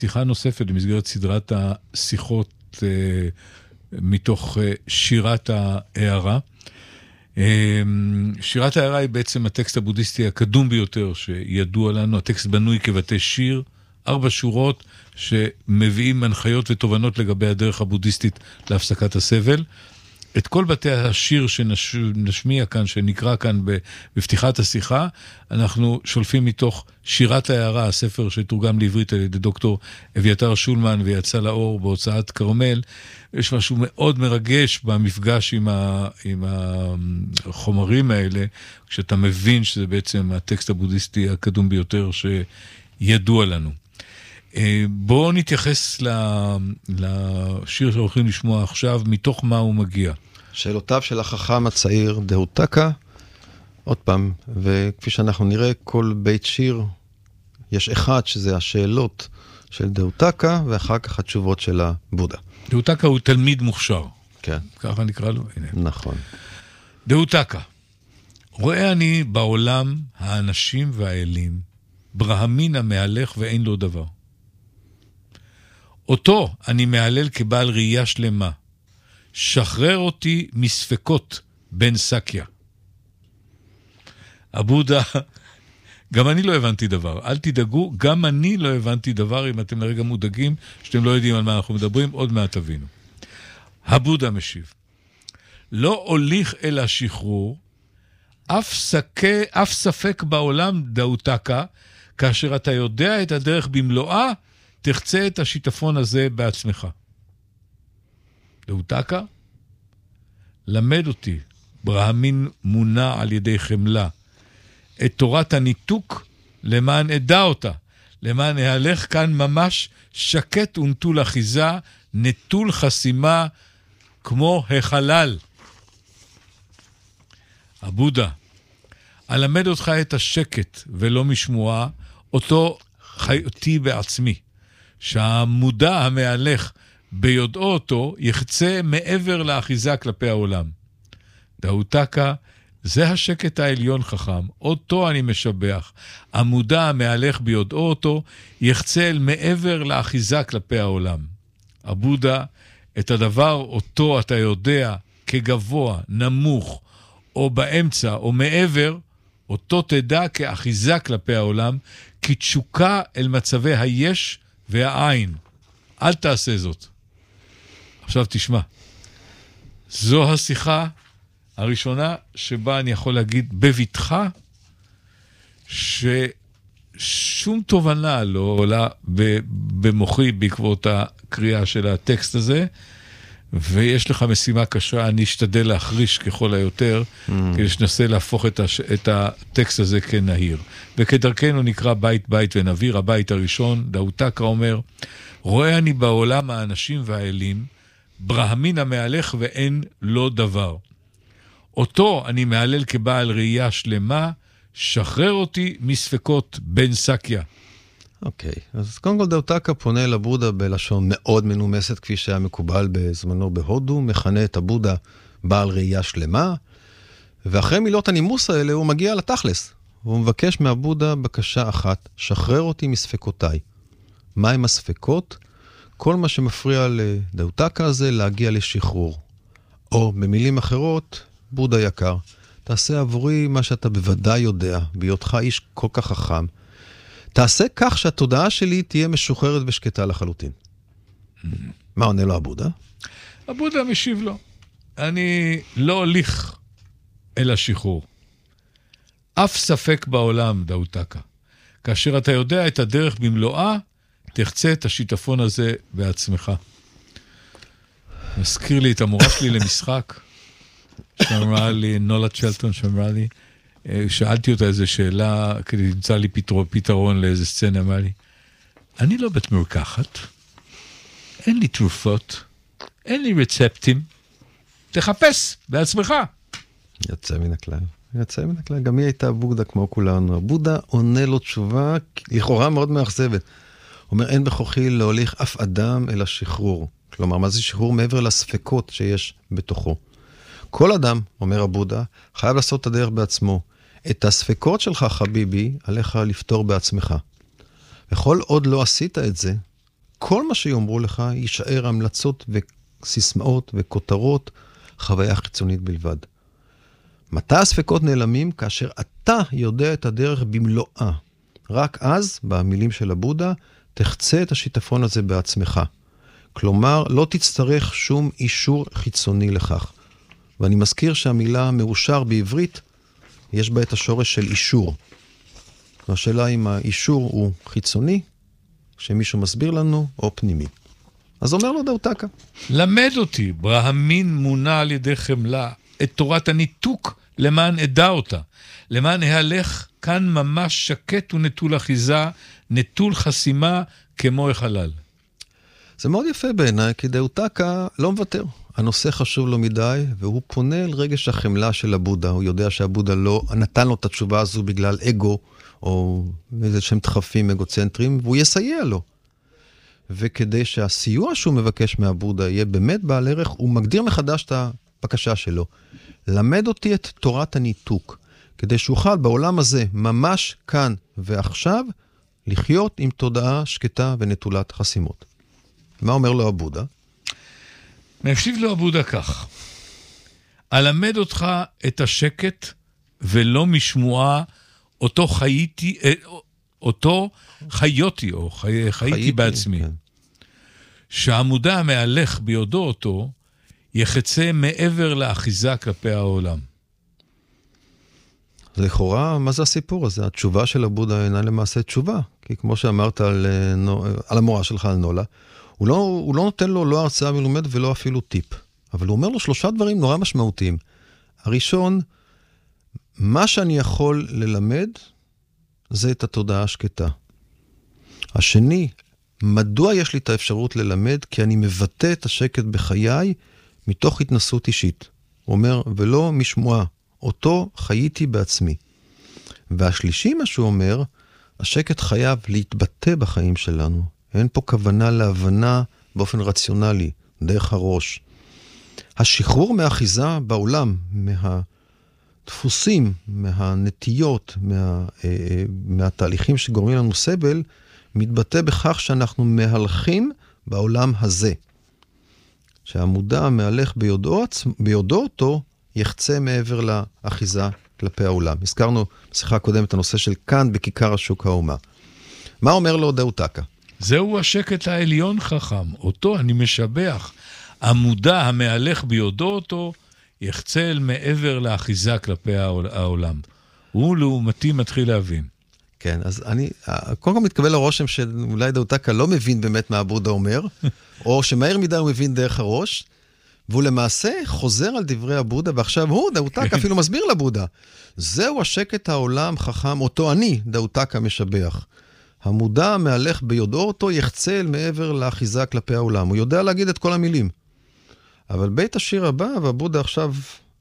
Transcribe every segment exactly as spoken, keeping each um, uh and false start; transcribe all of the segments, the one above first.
שיחה נוספת במסגרת סדרת השיחות אה, מתוך אה, שירת הערה. אה, שירת הערה היא בעצם הטקסט הבודהיסטי הקדום ביותר שידוע לנו. הטקסט בנוי כבתי שיר, ארבע שורות שמביאים הנחיות ותובנות לגבי הדרך הבודהיסטית להפסקת הסבל. את כל בתי השיר שנשמיע כאן, שנקרא כאן בפתיחת השיחה, אנחנו שולפים מתוך שירת הערה, הספר שתורגם לעברית על ידי דוקטור אביתר שולמן ויצא לאור בהוצאת כרמל. יש משהו מאוד מרגש במפגש עם, ה, עם החומרים האלה, כשאתה מבין שזה בעצם הטקסט הבודהיסטי הקדום ביותר שידוע לנו. בואו נתייחס לשיר שהולכים לשמוע עכשיו, מתוך מה הוא מגיע. שאלותיו של החכם הצעיר דהוטקה, עוד פעם, וכפי שאנחנו נראה, כל בית שיר יש אחד שזה השאלות של דהוטקה, ואחר כך התשובות של הבודה. דהוטקה הוא תלמיד מוכשר. כן. ככה נקרא לו? הנה. נכון. דהוטקה, רואה אני בעולם האנשים והאלים, ברהמין המהלך ואין לו דבר. אותו אני מעלל כבעל ראייה שלמה. שחרר אותי מספקות בן סקיה. הבודה, גם אני לא הבנתי דבר. אל תדאגו, גם אני לא הבנתי דבר, אם אתם לרגע מודאגים, שאתם לא יודעים על מה אנחנו מדברים, עוד מעט תבינו. הבודה משיב. לא הוליך אל השחרור, אף, סקה, אף ספק בעולם דהוטקה, כאשר אתה יודע את הדרך במלואה, תחצה את השיטפון הזה בעצמך. דהוטקה, למד אותי, ברהמין מונע על ידי חמלה, את תורת הניתוק למען אדע אותה, למען אהלך כאן ממש שקט ונטול אחיזה, נטול חסימה כמו החלל. הבודה, אלמד אותך את השקט ולא משמועה, אותו חיותי בעצמי, שהמודע המהלך ביודעו אותו יחצה מעבר לאחיזה כלפי העולם. דהוטקה, זה השקט העליון חכם, אותו אני משבח. המודע המהלך ביודעו אותו יחצה אל מעבר לאחיזה כלפי העולם. הבודה, את הדבר אותו אתה יודע כגבוה, נמוך, או באמצע, או מעבר, אותו תדע כאחיזה כלפי העולם, כתשוקה אל מצבי היש והעין. אל תעשה זאת. עכשיו תשמע. זו השיחה הראשונה שבה אני יכול להגיד בביטחה, ששום תובנה לא עולה במוחי בעקבות הקריאה של הטקסט הזה, ויש לך משימה קשה, אני אשתדל להחריש ככל היותר, mm. כדי שנסה להפוך את, הש... את הטקסט הזה כנהיר. וכדרכנו נקרא בית בית ונביר, הבית הראשון, דהוטקה אומר, רואה אני בעולם האנשים והאלים, ברהמין המהלך ואין לו דבר. אותו אני מעלל כבעל ראייה שלמה, שחרר אותי מספקות בן סקיה. אוקיי, אז קודם כל דהוטקה פונה לבודה בלשון מאוד מנומסת, כפי שהיה מקובל בזמנו בהודו, מכנה את הבודה בעל ראייה שלמה, ואחרי מילות הנימוס האלה הוא מגיע לתכלס, והוא מבקש מהבודה בקשה אחת, שחרר אותי מספקותיי. מה הם הספקות? כל מה שמפריע לדהוטקה הזה להגיע לשחרור. או במילים אחרות, בודה יקר, תעשה עבורי מה שאתה בוודאי יודע, בהיותך איש כל כך חכם, תעשה כך שהתודעה שלי תהיה משוחררת ושקטה לחלוטין. מה עונה לו הבודה? הבודה משיב לו, אני לא הוליך אל השחרור. אף ספק בעולם, דהוטקה. כאשר אתה יודע את הדרך במלואה, תחצה את השיטפון הזה בעצמך. מזכיר לי את המורה שלי למשחק, שאמרה לי, נולה צ'לטון שאמרה לי, שאלתי אותה איזו שאלה, כדי למצוא לי פתרון, פתרון לאיזו סצנה, אמרה לי, אני לא בית מרקחת, אין לי תרופות, אין לי רצפטים, תחפש בעצמך. יצא מן הכלל, יצא מן הכלל, גם היא הייתה בודה כמו כולנו, הבודה עונה לו תשובה, לכאורה מאוד מאכזבת, אומר, אין בכוחי להוליך אף אדם אל השחרור, כלומר, מה זה שחרור מעבר לספקות שיש בתוכו. כל אדם, אומר הבודה, חייב לעשות את הדרך בעצמו. את הספקות שלך, חביבי, עליך לפתור בעצמך. וכל עוד לא עשית את זה, כל מה שיאמרו לך יישאר המלצות וסיסמאות וכותרות, חוויה חיצונית בלבד. מתי הספקות נעלמים? כאשר אתה יודע את הדרך במלואה. רק אז, במילים של הבודה, תחצה את השיטפון הזה בעצמך. כלומר, לא תצטרך שום אישור חיצוני לכך. ואני מזכיר שהמילה מאושר בעברית, יש בה את השורש של אישור. והשאלה אם האישור הוא חיצוני, שמישהו מסביר לנו, או פנימי. אז אומר לו דאוטקה. למד אותי, ברהמין מונה על ידי חמלה, את תורת הניתוק למען אדע אותה. למען ההלך כאן ממש שקט ונטול אחיזה, נטול חסימה כמו החלל. זה מאוד יפה בעיניי, כי דאוטקה לא מוותר. הנושא חשוב לו מדי, והוא פונה אל רגש החמלה של הבודה. הוא יודע שהבודה לא נתן לו את התשובה הזו בגלל אגו, או איזה שהם דחפים אגוצנטרים, והוא יסייע לו. וכדי שהסיוע שהוא מבקש מהבודה יהיה באמת בעל ערך, הוא מגדיר מחדש את הבקשה שלו. למד אותי את תורת הניתוק, כדי שאוכל בעולם הזה, ממש כאן ועכשיו, לחיות עם תודעה שקטה ונטולת חסימות. מה אומר לו הבודה? משיב לו הבודה כך, אלמד אותך את השקט ולא משמועה אותו חייתי, אותו חיותי או חי, חייתי, חייתי בעצמי. כן. שהעמודה המהלך ביודו אותו יחצה מעבר לאחיזה כלפי העולם. זה לכאורה, מה זה הסיפור הזה? התשובה של הבודה אינה למעשה תשובה, כי כמו שאמרת על, על המורה שלך, על נולה, הוא לא, הוא לא נותן לו לא הרצאה מלומד ולא אפילו טיפ, אבל הוא אומר לו שלושה דברים נורא משמעותיים. הראשון, מה שאני יכול ללמד זה את התודעה השקטה. השני, מדוע יש לי את האפשרות ללמד? כי אני מבטא את השקט בחיי מתוך התנסות אישית. הוא אומר, ולא משמועה, אותו חייתי בעצמי. והשלישי, מה שהוא אומר, השקט חייב להתבטא בחיים שלנו. אין פה כוונה להבנה באופן רציונלי, דרך הראש. השחרור מהאחיזה בעולם, מהדפוסים, מהנטיות, מה, מהתהליכים שגורמים לנו סבל, מתבטא בכך שאנחנו מהלכים בעולם הזה. שהמודע המהלך ביודעו, ביודעו אותו, יחצה מעבר לאחיזה כלפי העולם. הזכרנו בשיחה הקודמת את הנושא של כאן בכיכר השוק האומה. מה אומר לו דאוטקה? זהו השקט העליון חכם, אותו אני משבח. המודע המהלך ביודעו אותו, יחצה אל מעבר לאחיזה כלפי העולם. הוא לעומתי מתחיל להבין. כן, אז אני, קודם כל מתקבל לרושם שאולי דאוטקה לא מבין באמת מה הבודה אומר, או שמהר מדי הוא מבין דרך הראש, והוא למעשה חוזר על דברי הבודה, ועכשיו הוא, דאוטקה, אפילו מסביר לבודה. זהו השקט העולם חכם, אותו אני, דאוטקה משבח. המודע המהלך ביודעו אותו יחצה אל מעבר לאחיזה כלפי העולם. הוא יודע להגיד את כל המילים. אבל בית השיר הבא, והבודה עכשיו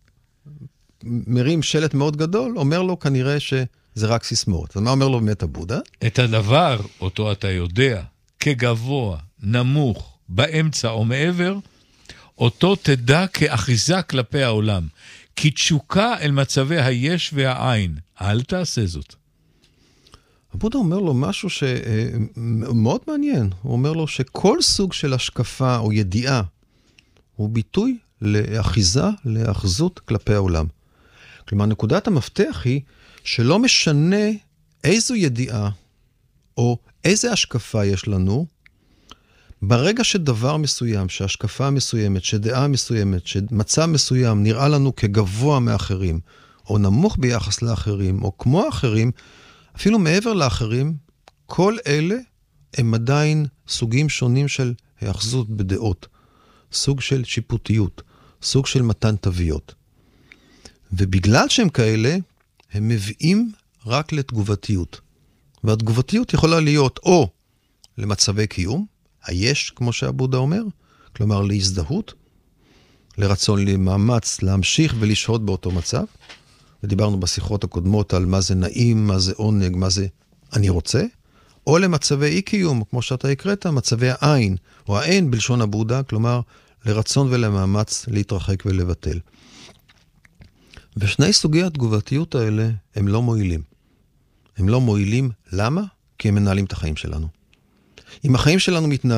מרים שלט מאוד גדול, אומר לו כנראה שזה רק סיסמאות. אז מה אומר לו באמת הבודה? את הדבר אותו אתה יודע, כגבוה, נמוך, באמצע או מעבר, אותו תדע כאחיזה כלפי העולם, כי תשוקה אל מצבי היש והעין. אל תעשה זאת. הבודה אומר לו משהו שמאוד מעניין. הוא אומר לו שכל סוג של השקפה או ידיעה הוא ביטוי לאחיזה, לאחזות כלפי העולם. כלומר, נקודת המפתח היא שלא משנה איזו ידיעה או איזה השקפה יש לנו, ברגע שדבר מסוים, שהשקפה מסוימת, שדעה מסוימת, שמצב מסוים נראה לנו כגבוה מאחרים, או נמוך ביחס לאחרים, או כמו אחרים, אפילו מעבר לאחרים, כל אלה הם עדיין סוגים שונים של האחזות בדעות, סוג של שיפוטיות, סוג של מתן תוויות. ובגלל שהם כאלה, הם מביאים רק לתגובתיות. והתגובתיות יכולה להיות או למצבי קיום, היש, כמו שהבודה אומר, כלומר להזדהות, לרצון למאמץ, להמשיך ולשהות באותו מצב. ודיברנו בשיחות הקודמות על מה זה נעים, מה זה עונג, מה זה אני רוצה, או למצבי אי-קיום, כמו שאתה הקראת, מצבי העין, או העין בלשון הבודה, כלומר לרצון ולמאמץ להתרחק ולבטל. ושני סוגי התגובתיות האלה הם לא מועילים. הם לא מועילים, למה? כי הם מנהלים את החיים שלנו. אם החיים שלנו מתנהלים,